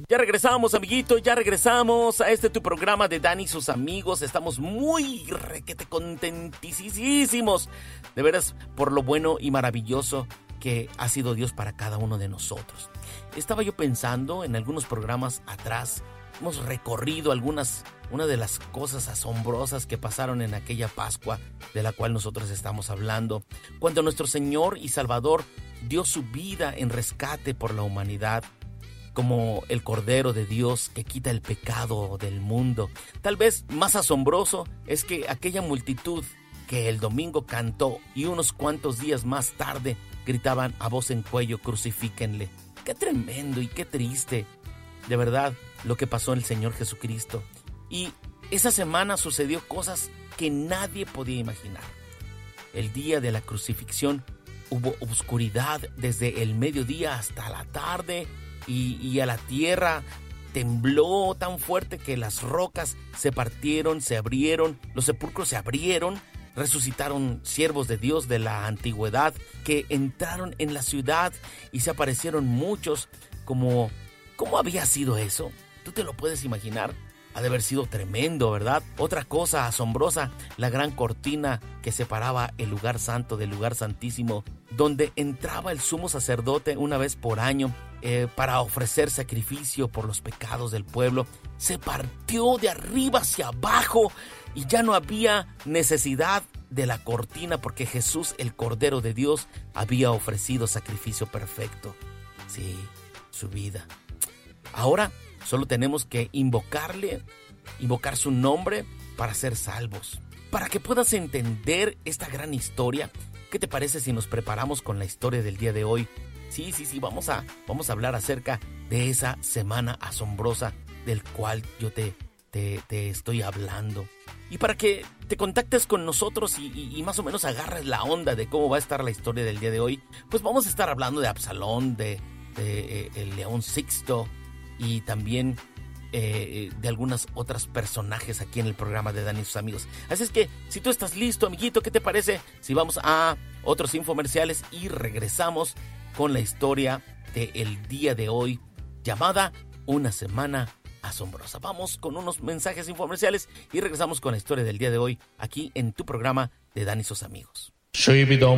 Ya regresamos, amiguito, ya regresamos a tu programa de Dani y sus amigos. Estamos muy requete contentísimos, de veras, por lo bueno y maravilloso que ha sido Dios para cada uno de nosotros. Estaba yo pensando en algunos programas atrás, hemos recorrido una de las cosas asombrosas que pasaron en aquella Pascua de la cual nosotros estamos hablando, cuando nuestro Señor y Salvador dio su vida en rescate por la humanidad, como el Cordero de Dios que quita el pecado del mundo. Tal vez más asombroso es que aquella multitud que el domingo cantó y unos cuantos días más tarde gritaban a voz en cuello: crucifíquenle. Qué tremendo y qué triste, de verdad, lo que pasó en el Señor Jesucristo. Y esa semana sucedió cosas que nadie podía imaginar. El día de la crucifixión hubo oscuridad desde el mediodía hasta la tarde, y a la tierra tembló tan fuerte que las rocas se partieron, se abrieron, los sepulcros se abrieron, resucitaron siervos de Dios de la antigüedad que entraron en la ciudad y se aparecieron muchos. ¿Cómo había sido eso? ¿Tú te lo puedes imaginar? Ha de haber sido tremendo, ¿verdad? Otra cosa asombrosa, la gran cortina que separaba el lugar santo del lugar santísimo, donde entraba el sumo sacerdote una vez por año para ofrecer sacrificio por los pecados del pueblo, se partió de arriba hacia abajo y ya no había necesidad de la cortina porque Jesús, el Cordero de Dios, había ofrecido sacrificio perfecto. Sí, su vida. Ahora solo tenemos que invocar su nombre para ser salvos. Para que puedas entender esta gran historia, ¿qué te parece si nos preparamos con la historia del día de hoy? Sí, vamos a hablar acerca de esa semana asombrosa del cual yo te estoy hablando. Y para que te contactes con nosotros y más o menos agarres la onda de cómo va a estar la historia del día de hoy, pues vamos a estar hablando de Absalón, de el león Sixto, y también de algunas otras personajes aquí en el programa de Dani y sus amigos. Así es que, si tú estás listo, amiguito, ¿qué te parece si vamos a otros infomerciales y regresamos con la historia del día de hoy, llamada Una Semana Asombrosa? Vamos con unos mensajes infomerciales y regresamos con la historia del día de hoy, aquí en tu programa de Dani y sus amigos.